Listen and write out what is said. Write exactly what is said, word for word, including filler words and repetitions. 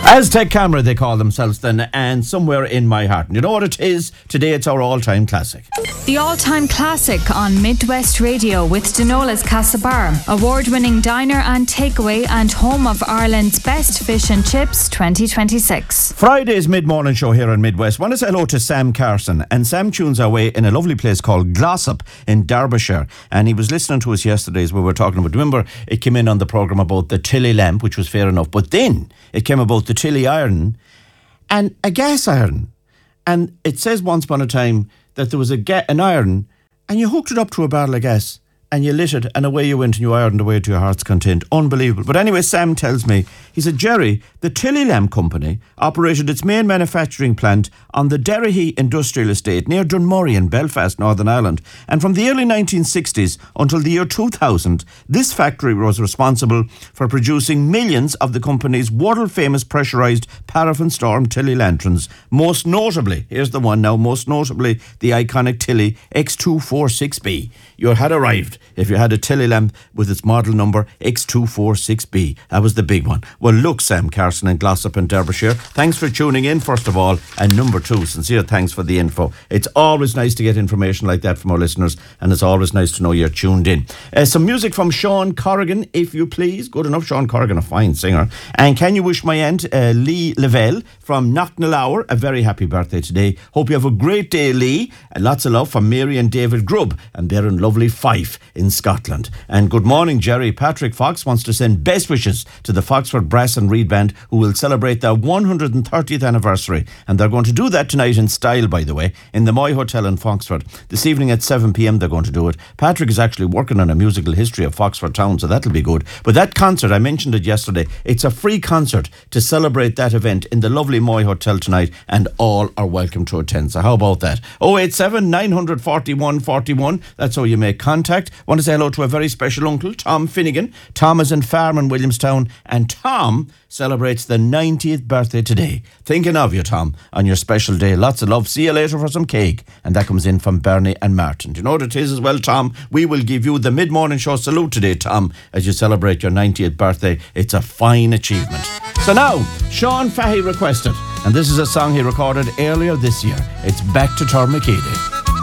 Aztec Camera, they call themselves then, and Somewhere in My Heart. And you know what it is? Today it's our all-time classic. The all-time classic on Midwest Radio with Denola's Castlebar, award-winning diner and takeaway and home of Ireland's best fish and chips twenty twenty-six. Friday's mid-morning show here on Midwest. Want to say hello to Sam Carson, and Sam tunes our way in a lovely place called Glossop in Derbyshire, and he was listening to us yesterday as we were talking about. Remember, it came in on the programme about the Tilly lamp, which was fair enough, but then it came about the Tilly iron and a gas iron, and it says once upon a time that there was a ga- an iron and you hooked it up to a barrel of gas and you lit it and away you went and you ironed away to your heart's content. Unbelievable. But anyway, Sam tells me, he said, Jerry, the Tilly Lamp Company operated its main manufacturing plant on the Derryhee Industrial Estate near Dunmurry in Belfast, Northern Ireland. And from the early nineteen sixties until the year two thousand, this factory was responsible for producing millions of the company's world-famous pressurised paraffin storm Tilly lanterns. Most notably, here's the one now, most notably the iconic Tilly X two forty-six B. You had arrived if you had a Tilly lamp with its model number X two forty-six B. That was the big one. Well, look, Sam Carson in Glossop in Derbyshire, thanks for tuning in, first of all. And number two, sincere thanks for the info. It's always nice to get information like that from our listeners, and it's always nice to know you're tuned in. Uh, some music from Sean Corrigan, if you please. Good enough, Sean Corrigan, a fine singer. And can you wish my aunt, uh, Lee Lavelle from Knocknallower, a very happy birthday today. Hope you have a great day, Lee. And lots of love from Mary and David Grubb, and they're in lovely Fife in Scotland. And good morning, Jerry. Patrick Fox wants to send best wishes to the Foxford Brass and Reed Band, who will celebrate their one hundred thirtieth anniversary. And they're going to do that tonight in style, by the way, in the Moy Hotel in Foxford. This evening at seven p.m. they're going to do it. Patrick is actually working on a musical history of Foxford town, so that'll be good. But that concert, I mentioned it yesterday, it's a free concert to celebrate that event in the lovely Moy Hotel tonight, and all are welcome to attend. So how about that? oh eight seven, nine four one, four one. That's how you make contact. Want to say hello to a very special uncle, Tom Finnegan. Tom is in Farm in Williamstown, and Tom celebrates the ninetieth birthday today. Thinking of you, Tom, on your special day. Lots of love. See you later for some cake. And that comes in from Bernie and Martin. Do you know what it is as well, Tom? We will give you the mid-morning show salute today, Tom, as you celebrate your ninetieth birthday. It's a fine achievement. So now, Sean Fahey requested, and this is a song he recorded earlier this year. It's Back to Tormakeedy.